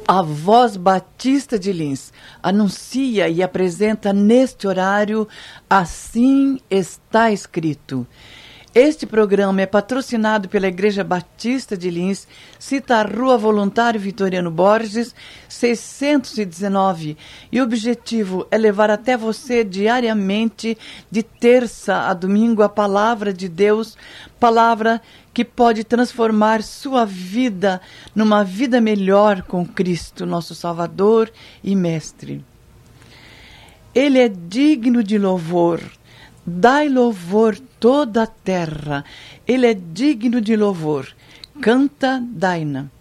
A Voz Batista de Lins anuncia e apresenta neste horário Assim Está Escrito. Este programa é patrocinado pela Igreja Batista de Lins, cita a Rua Voluntário Vitoriano Borges, 619, e o objetivo é levar até você diariamente, de terça a domingo, a palavra de Deus, palavra que pode transformar sua vida numa vida melhor com Cristo, nosso Salvador e Mestre. Ele é digno de louvor. Dai louvor toda a terra, ele é digno de louvor. Canta, Daina.